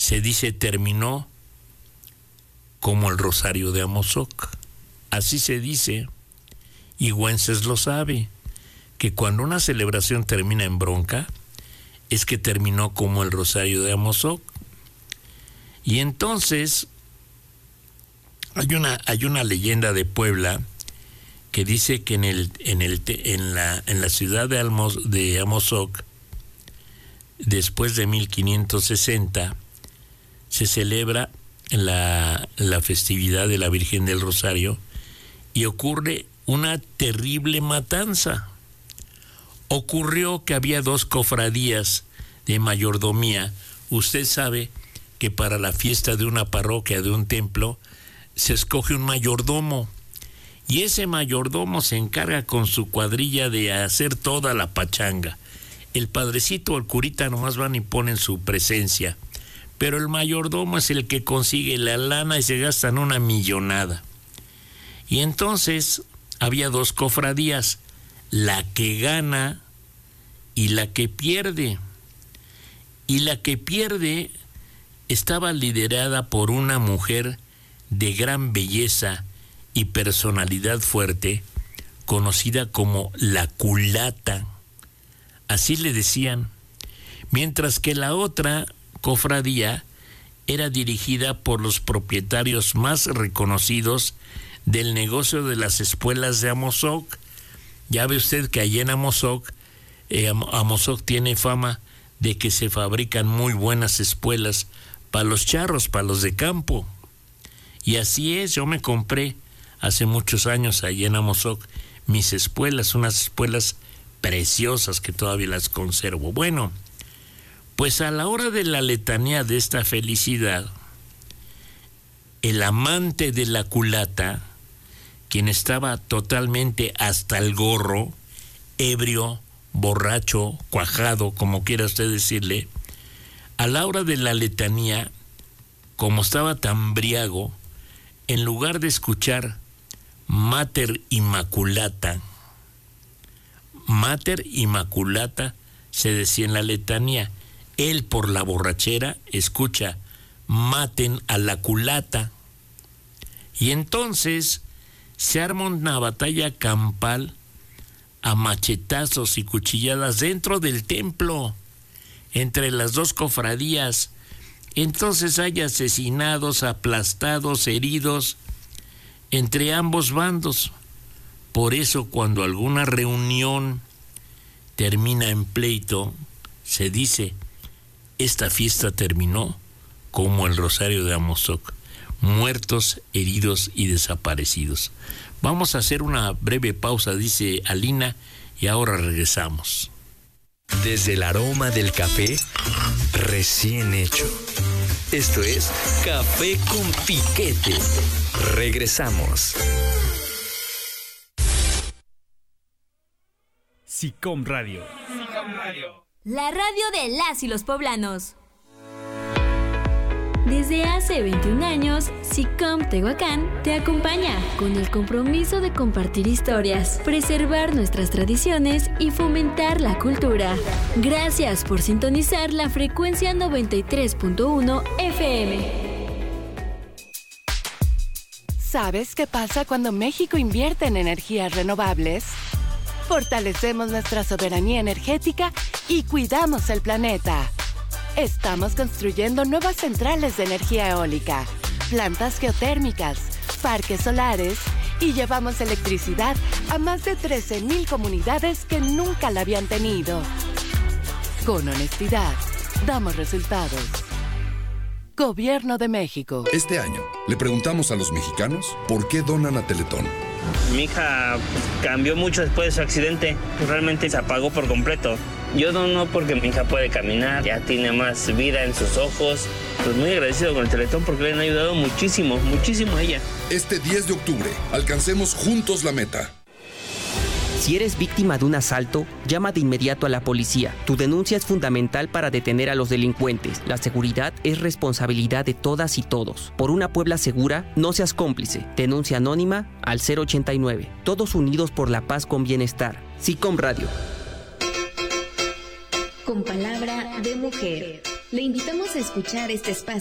se dice terminó como el Rosario de Amozoc. Así se dice, y Güences lo sabe, que cuando una celebración termina en bronca, es que terminó como el Rosario de Amozoc. Y entonces hay una leyenda de Puebla que dice que en la ciudad de Amozoc, después de 1560, se celebra la festividad de la Virgen del Rosario y ocurre una terrible matanza. Ocurrió que había 2 cofradías de mayordomía. Usted sabe que para la fiesta de una parroquia, de un templo, se escoge un mayordomo. Y ese mayordomo se encarga con su cuadrilla de hacer toda la pachanga. El padrecito o el curita nomás van y ponen su presencia. Pero el mayordomo es el que consigue la lana y se gastan una millonada. Y entonces había 2 cofradías, la que gana y la que pierde. Y la que pierde estaba liderada por una mujer de gran belleza y personalidad fuerte, conocida como la culata. Así le decían. Mientras que la otra cofradía era dirigida por los propietarios más reconocidos del negocio de las espuelas de Amozoc. Ya ve usted que allí en Amozoc, Amozoc tiene fama de que se fabrican muy buenas espuelas para los charros, para los de campo. Y así es, yo me compré hace muchos años allí en Amozoc mis espuelas, unas espuelas preciosas que todavía las conservo. Bueno, pues a la hora de la letanía de esta felicidad, el amante de la culata, quien estaba totalmente hasta el gorro, ebrio, borracho, cuajado, como quiera usted decirle, a la hora de la letanía, como estaba tan briago, en lugar de escuchar Mater Immaculata se decía en la letanía, él por la borrachera escucha maten a la culata. Y entonces se arma una batalla campal a machetazos y cuchilladas dentro del templo, entre las 2 cofradías. Entonces hay asesinados, aplastados, heridos entre ambos bandos. Por eso cuando alguna reunión termina en pleito, se dice, esta fiesta terminó como el Rosario de Amozoc, muertos, heridos y desaparecidos. Vamos a hacer una breve pausa, dice Alina, y ahora regresamos. Desde el aroma del café recién hecho. Esto es Café con Piquete. Regresamos. SICOM Radio. La radio de las y los poblanos. Desde hace 21 años, SICOM Tehuacán te acompaña con el compromiso de compartir historias, preservar nuestras tradiciones y fomentar la cultura. Gracias por sintonizar la frecuencia 93.1 FM. ¿Sabes qué pasa cuando México invierte en energías renovables? Fortalecemos nuestra soberanía energética y cuidamos el planeta. Estamos construyendo nuevas centrales de energía eólica, plantas geotérmicas, parques solares y llevamos electricidad a más de 13,000 comunidades que nunca la habían tenido. Con honestidad, damos resultados. Gobierno de México. Este año, le preguntamos a los mexicanos por qué donan a Teletón. Mi hija cambió mucho después de su accidente. Realmente se apagó por completo. Yo dono porque mi hija puede caminar, ya tiene más vida en sus ojos. Pues muy agradecido con el Teletón porque le han ayudado muchísimo, muchísimo a ella. Este 10 de octubre, alcancemos juntos la meta. Si eres víctima de un asalto, llama de inmediato a la policía. Tu denuncia es fundamental para detener a los delincuentes. La seguridad es responsabilidad de todas y todos. Por una Puebla segura, no seas cómplice. Denuncia anónima al 089. Todos unidos por la paz con bienestar. SICOM Radio. Con palabra de mujer. Le invitamos a escuchar este espacio